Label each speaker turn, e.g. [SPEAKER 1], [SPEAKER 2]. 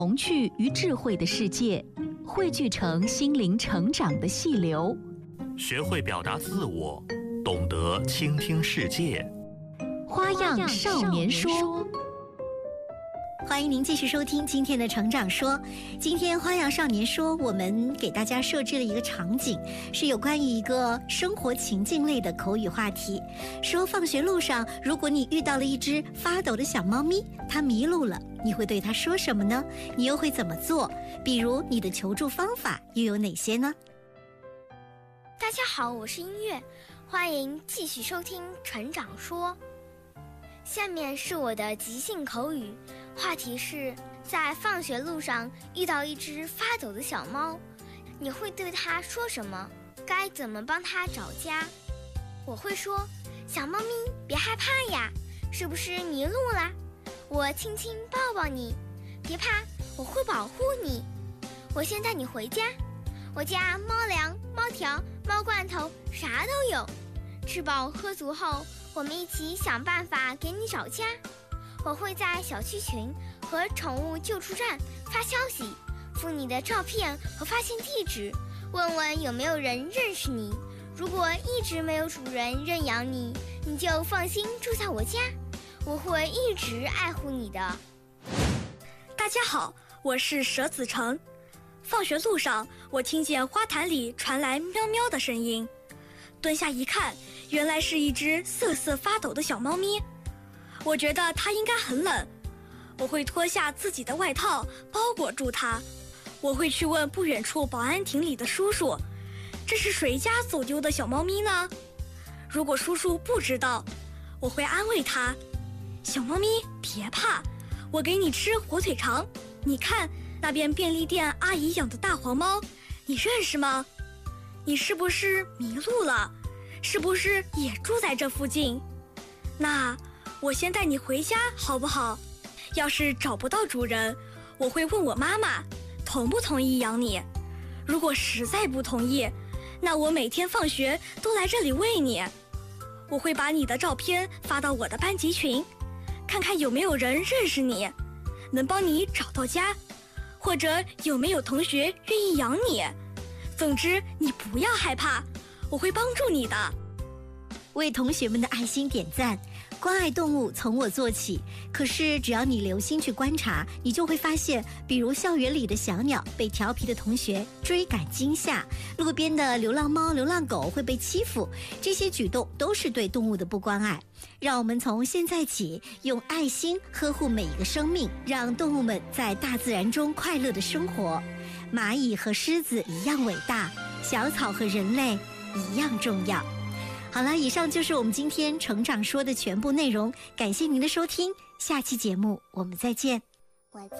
[SPEAKER 1] 童趣与智慧的世界，汇聚成心灵成长的细流。
[SPEAKER 2] 学会表达自我，懂得倾听世界。
[SPEAKER 1] 花样少年说。
[SPEAKER 3] 欢迎您继续收听今天的成长说。今天花样少年说，我们给大家设置了一个场景，是有关于一个生活情境类的口语话题。说放学路上，如果你遇到了一只发抖的小猫咪，它迷路了，你会对它说什么呢？你又会怎么做？比如你的求助方法又有哪些呢？
[SPEAKER 4] 大家好，我是音乐，欢迎继续收听成长说。下面是我的即兴口语，话题是在放学路上遇到一只发抖的小猫，你会对它说什么？该怎么帮它找家？我会说，小猫咪别害怕呀，是不是迷路啦？我轻轻抱抱你，别怕，我会保护你。我先带你回家，我家猫粮、猫条、猫罐头啥都有。吃饱喝足后，我们一起想办法给你找家。我会在小区群和宠物救助站发消息，附你的照片和发现地址，问问有没有人认识你。如果一直没有主人认养你，你就放心住在我家，我会一直爱护你的。
[SPEAKER 5] 大家好，我是佘子成。放学路上，我听见花坛里传来喵喵的声音，蹲下一看，原来是一只瑟瑟发抖的小猫咪。我觉得它应该很冷，我会脱下自己的外套包裹住它。我会去问不远处保安亭里的叔叔，这是谁家走丢的小猫咪呢？如果叔叔不知道，我会安慰他，小猫咪别怕，我给你吃火腿肠，你看那边便利店阿姨养的大黄猫，你认识吗？你是不是迷路了？是不是也住在这附近？那我先带你回家好不好？要是找不到主人，我会问我妈妈同不同意养你。如果实在不同意，那我每天放学都来这里喂你。我会把你的照片发到我的班级群，看看有没有人认识你，能帮你找到家，或者有没有同学愿意养你。总之，你不要害怕，我会帮助你的。
[SPEAKER 3] 为同学们的爱心点赞，关爱动物从我做起。可是只要你留心去观察，你就会发现，比如校园里的小鸟被调皮的同学追赶惊吓，路边的流浪猫、流浪狗会被欺负，这些举动都是对动物的不关爱。让我们从现在起，用爱心呵护每一个生命，让动物们在大自然中快乐地生活。蚂蚁和狮子一样伟大，小草和人类一样重要。好了，以上就是我们今天成长说的全部内容，感谢您的收听，下期节目我们再见。